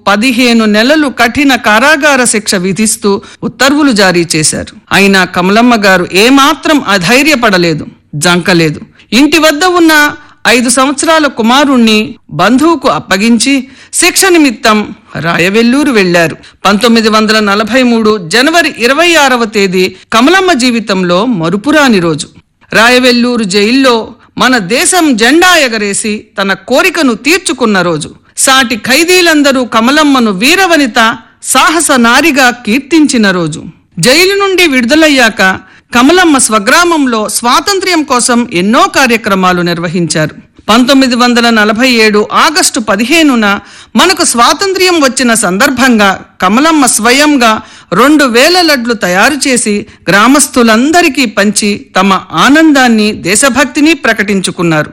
15 నెలలు కఠిన కారాగార శిక్ష విధిస్తూ ఉత్తర్వులు జారీ చేశారు. అయినా కమలమ్మ గారు ఏమాత్రం అధైర్యపడలేదు, జంకలేదు. ఇంటి వద్ద ఉన్న 5 సంవత్సరాల కుమారుణ్ణి బంధువుకు అప్పగించి శిక్ష నిమిత్తం రాయవెల్లూరు వెళ్లారు. 1943 జనవరి 26వ తేదీ కమలమ్మ జీవితంలో మరుపురాని రోజు. రాయవెల్లూరు జైల్లో మన దేశం జెండా ఎగరేసి తన కోరికను తీర్చుకున్న రోజు. సాటి ఖైదీలందరూ కమలమ్మను వీరవనిత, సాహస నారిగా కీర్తించిన రోజు. జైలు నుండి విడుదలయ్యాక కమలమ్మ స్వగ్రామంలో స్వాతంత్ర్యం కోసం ఎన్నో కార్యక్రమాలు నిర్వహించారు. 1947 ఆగస్టు 15న మనకు స్వాతంత్ర్యం వచ్చిన సందర్భంగా కమలమ్మ స్వయంగా 2000 లడ్లు తయారు చేసి గ్రామస్తులందరికీ పంచి తమ ఆనందాన్ని, దేశభక్తిని ప్రకటించుకున్నారు.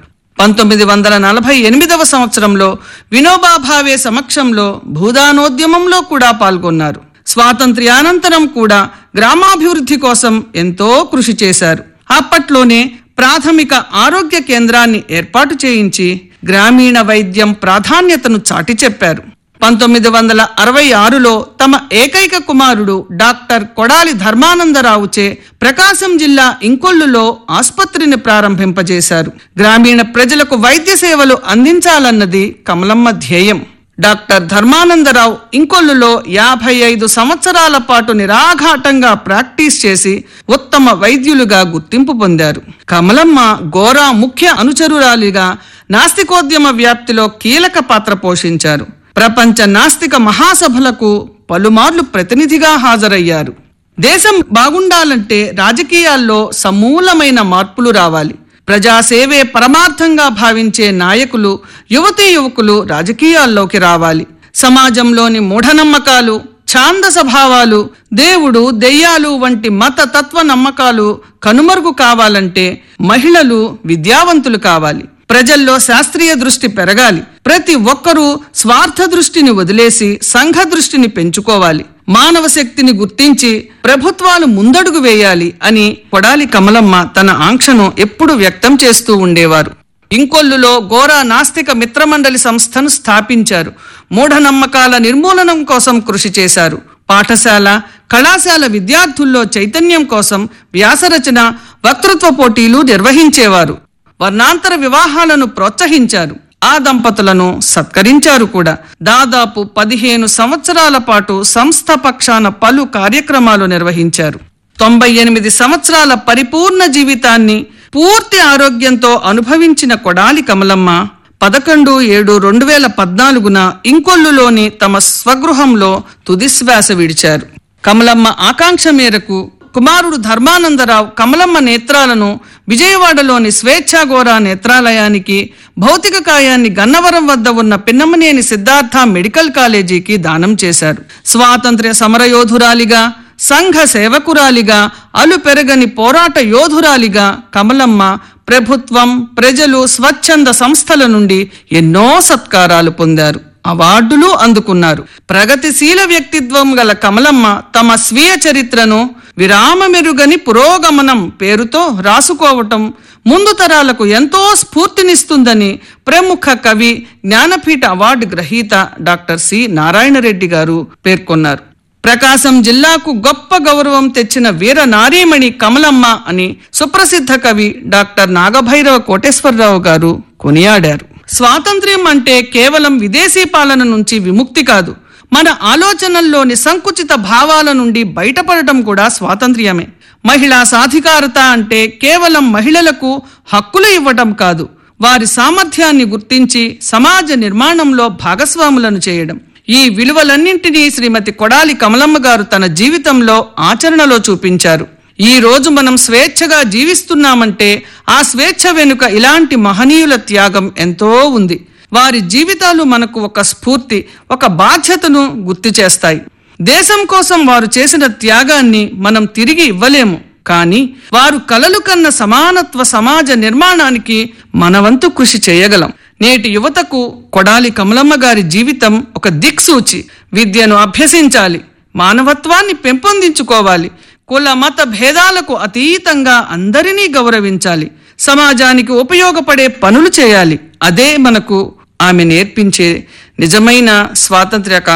1948వ సంవత్సరంలో వినోబా భావే సమక్షంలో భూదానోద్యమంలో కూడా పాల్గొన్నారు. స్వాతంత్ర్యానంతరం కూడా గ్రామాభివృద్ధి కోసం ఎంతో కృషి చేశారు. అప్పట్లోనే ప్రాథమిక ఆరోగ్య కేంద్రాన్ని ఏర్పాటు చేయించి గ్రామీణ వైద్యం ప్రాధాన్యతను చాటి చెప్పారు. 1966లో తమ ఏకైక కుమారుడు డాక్టర్ కొడాలి ధర్మానందరావుచే ప్రకాశం జిల్లా ఇంకొల్లులో ఆసుపత్రిని ప్రారంభింపజేశారు. గ్రామీణ ప్రజలకు వైద్య సేవలు అందించాలన్నది కమలమ్మ ధ్యేయం. డాక్టర్ ధర్మానందరావు ఇంకొల్లులో 55 సంవత్సరాల పాటు నిరాఘాటంగా ప్రాక్టీస్ చేసి ఉత్తమ వైద్యులుగా గుర్తింపు పొందారు. కమలమ్మ గోరా ముఖ్య అనుచరురాలిగా నాస్తికోద్యమ వ్యాప్తిలో కీలక పాత్ర పోషించారు. ప్రపంచ నాస్తిక మహాసభలకు పలుమార్లు ప్రతినిధిగా హాజరయ్యారు. దేశం బాగుండాలంటే రాజకీయాల్లో సమూలమైన మార్పులు రావాలి. ప్రజాసేవే పరమార్థంగా భావించే నాయకులు, యువతీ యువకులు రాజకీయాల్లోకి రావాలి. సమాజంలోని మూఢనమ్మకాలు, ఛాందస భావాలు, దేవుడు, దెయ్యాలు వంటి మత తత్వ నమ్మకాలు కనుమరుగు కావాలంటే మహిళలు విద్యావంతులు కావాలి. ప్రజల్లో శాస్త్రీయ దృష్టి పెరగాలి. ప్రతి ఒక్కరూ స్వార్థ దృష్టిని వదిలేసి సంఘ దృష్టిని పెంచుకోవాలి. మానవ శక్తిని గుర్తించి ప్రభుత్వాలు ముందడుగు వేయాలి అని కొడాలి కమలమ్మ తన ఆంక్షను ఎప్పుడు వ్యక్తం చేస్తూ ఉండేవారు. ఇంకొల్లులో గోరా నాస్తిక మిత్రమండలి సంస్థను స్థాపించారు. మూఢనమ్మకాల నిర్మూలనం కోసం కృషి చేశారు. పాఠశాల, కళాశాల విద్యార్థుల్లో చైతన్యం కోసం వ్యాసరచన, వక్తృత్వ పోటీలు నిర్వహించేవారు. వర్ణాంతర వివాహాలను ప్రోత్సహించారు. ఆ దంపతులను సత్కరించారు కూడా. దాదాపు 15 సంవత్సరాల పాటు సంస్థ పక్షాన పలు కార్యక్రమాలు నిర్వహించారు. 98 సంవత్సరాల పరిపూర్ణ జీవితాన్ని పూర్తి ఆరోగ్యంతో అనుభవించిన కొడాలి కమలమ్మ 11/7/2014న ఇంకొల్లులోని తమ స్వగృహంలో తుదిశ్వాస విడిచారు. కమలమ్మ ఆకాంక్ష మేరకు కుమారుడు ధర్మానందరావు కమలమ్మ నేత్రాలను విజయవాడలోని స్వేచ్ఛాగోరా నేత్రాలయానికి, భౌతిక కాయాన్ని గన్నవరం వద్ద ఉన్న పిన్నమనేని సిద్ధార్థ మెడికల్ కాలేజీకి దానం చేశారు. స్వాతంత్ర్య సమరయోధురాలిగా, సంఘ సేవకురాలిగా, అలు పెరగని పోరాట యోధురాలిగా కమలమ్మ ప్రభుత్వం, ప్రజలు, స్వచ్ఛంద సంస్థల నుండి ఎన్నో సత్కారాలు పొందారు, అవార్డులు అందుకున్నారు. ప్రగతిశీల వ్యక్తిత్వం గల కమలమ్మ తమ స్వీయ చరిత్రను విరామమెరుగని పురోగమనం పేరుతో రాసుకోవటం ముందు తరాలకు ఎంతో స్ఫూర్తినిస్తుందని ప్రముఖ కవి, జ్ఞానపీఠ అవార్డు గ్రహీత డాక్టర్ సి నారాయణరెడ్డి గారు పేర్కొన్నారు. ప్రకాశం జిల్లాకు గొప్ప గౌరవం తెచ్చిన వీర నారీమణి కమలమ్మ అని సుప్రసిద్ధ కవి డాక్టర్ నాగభైరవ కోటేశ్వరరావు గారు కొనియాడారు. స్వాతంత్ర్యం అంటే కేవలం విదేశీ పాలన నుంచి విముక్తి కాదు, మన ఆలోచనల్లోని సంకుచిత భావాల నుండి బయటపడటం కూడా స్వాతంత్ర్యమే. మహిళా సాధికారత అంటే కేవలం మహిళలకు హక్కులు ఇవ్వటం కాదు, వారి సామర్థ్యాన్ని గుర్తించి సమాజ నిర్మాణంలో భాగస్వాములను చేయడం. ఈ విలువలన్నింటినీ శ్రీమతి కొడాలి కమలమ్మ గారు తన జీవితంలో ఆచరణలో చూపించారు. ఈ రోజు మనం స్వేచ్ఛగా జీవిస్తున్నామంటే ఆ స్వేచ్ఛ వెనుక ఇలాంటి మహనీయుల త్యాగం ఎంతో ఉంది. వారి జీవితాలు మనకు ఒక స్ఫూర్తి, ఒక బాధ్యతను గుర్తు చేస్తాయి. దేశం కోసం వారు చేసిన త్యాగాన్ని మనం తిరిగి ఇవ్వలేము, కానీ వారు కలలు కన్న సమానత్వ సమాజ నిర్మాణానికి మనవంతు కృషి చేయగలం. నేటి యువతకు కొడాలి కమలమ్మ గారి జీవితం ఒక దిక్సూచి. విద్యను అభ్యసించాలి, మానవత్వాన్ని పెంపొందించుకోవాలి, కుల మత భేదాలకు అతీతంగా అందరినీ గౌరవించాలి, సమాజానికి ఉపయోగపడే పనులు చేయాలి. అదే మనకు ఆమె నేర్పించే నిజమైన స్వాతంత్ర్య